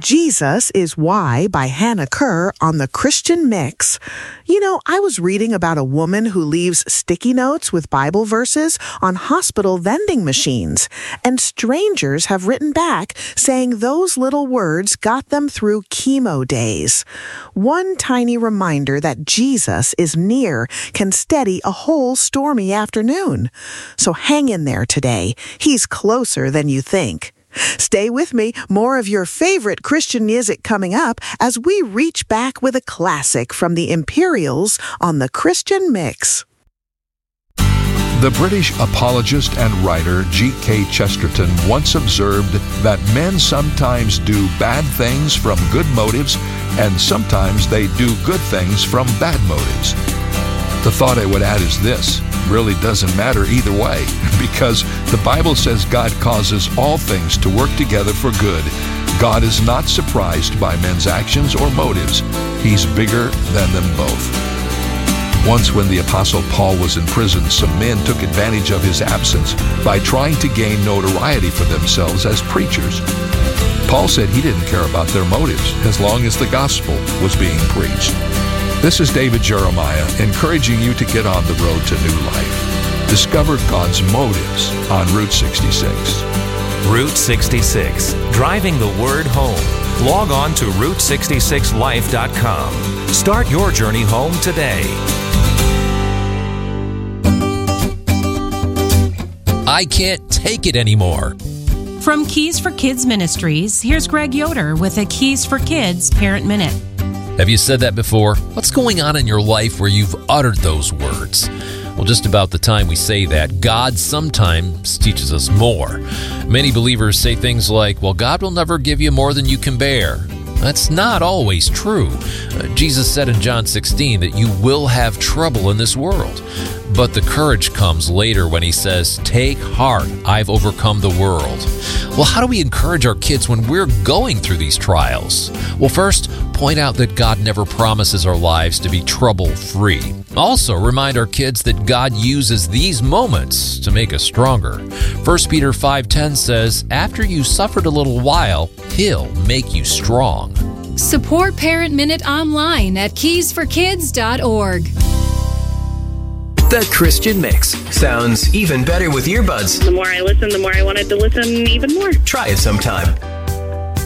Jesus is Why by Hannah Kerr on the Christian Mix. You know, I was reading about a woman who leaves sticky notes with Bible verses on hospital vending machines, and strangers have written back saying those little words got them through chemo days. One tiny reminder that Jesus is near can steady a whole stormy afternoon. So hang in there today. He's closer than you think. Stay with me. More of your favorite Christian music coming up as we reach back with a classic from the Imperials on the Christian Mix. The British apologist and writer G.K. Chesterton once observed that men sometimes do bad things from good motives and sometimes they do good things from bad motives. The thought I would add is this: really doesn't matter either way, because the Bible says God causes all things to work together for good. God is not surprised by men's actions or motives. He's bigger than them both. Once when the Apostle Paul was in prison, some men took advantage of his absence by trying to gain notoriety for themselves as preachers. Paul said he didn't care about their motives as long as the gospel was being preached. This is David Jeremiah, encouraging you to get on the road to new life. Discover God's motives on Route 66. Route 66, driving the word home. Log on to Route66Life.com. Start your journey home today. I can't take it anymore. From Keys for Kids Ministries, here's Greg Yoder with a Keys for Kids Parent Minute. Have you said that before? What's going on in your life where you've uttered those words? Well, just about the time we say that, God sometimes teaches us more. Many believers say things like, well, God will never give you more than you can bear. That's not always true. Jesus said in John 16 that you will have trouble in this world. But the courage comes later when he says, take heart, I've overcome the world. Well, how do we encourage our kids when we're going through these trials? Well, first, point out that God never promises our lives to be trouble-free. Also, remind our kids that God uses these moments to make us stronger. 1 Peter 5:10 says, after you suffered a little while, He'll make you strong. Support Parent Minute online at keysforkids.org. The Christian Mix sounds even better with earbuds. The more I listen, the more I wanted to listen even more. Try it sometime.